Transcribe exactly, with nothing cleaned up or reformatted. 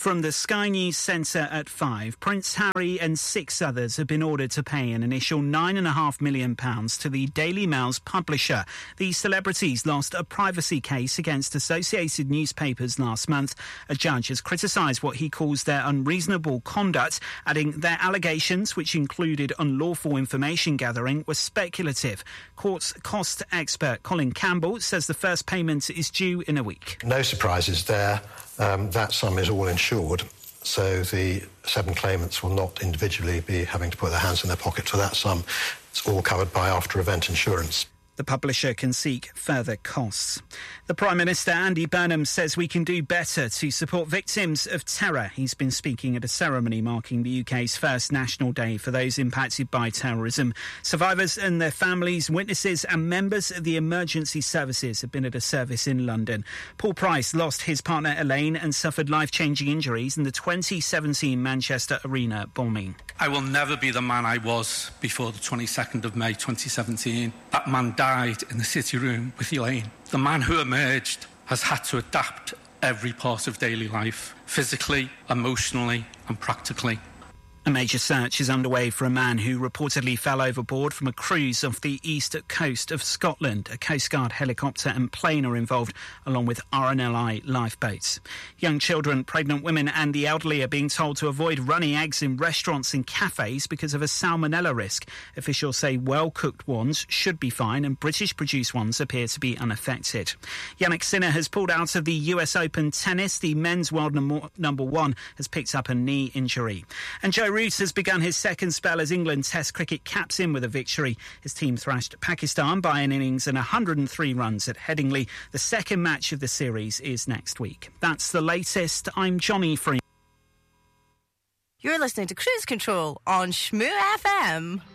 From the Sky News Centre at five, Prince Harry and six others have been ordered to pay an initial nine point five million pounds to the Daily Mail's publisher. The celebrities lost a privacy case against Associated Newspapers last month. A judge has criticised what he calls their unreasonable conduct, adding their allegations, which included unlawful information gathering, were speculative. Court's cost expert Colin Campbell says the first payment is due in a week. No surprises there. Um, that sum is all insured, so the seven claimants will not individually be having to put their hands in their pocket for that sum. It's all covered by after-event insurance. The publisher can seek further costs. The Prime Minister, Andy Burnham, says we can do better to support victims of terror. He's been speaking at a ceremony marking the U K's first National Day for those impacted by terrorism. Survivors and their families, witnesses and members of the emergency services have been at a service in London. Paul Price lost his partner Elaine and suffered life-changing injuries in the twenty seventeen Manchester Arena bombing. I will never be the man I was before the twenty-second of May twenty seventeen. That man died in the city room with Elaine. The man who emerged has had to adapt every part of daily life, physically, emotionally and practically. A major search is underway for a man who reportedly fell overboard from a cruise off the east coast of Scotland. A Coast Guard helicopter and plane are involved, along with R N L I lifeboats. Young children, pregnant women and the elderly are being told to avoid runny eggs in restaurants and cafes because of a salmonella risk. Officials say well-cooked ones should be fine and British-produced ones appear to be unaffected. Yannick Sinner has pulled out of the U S Open tennis. The men's world number, number one has picked up a knee injury. And Joe Root has begun his second spell as England Test cricket captain with a victory. His team thrashed Pakistan by an innings and one hundred three runs at Headingley. The second match of the series is next week. That's the latest. I'm Johnny Freeman. You're listening to Cruise Control on Shmoo F M.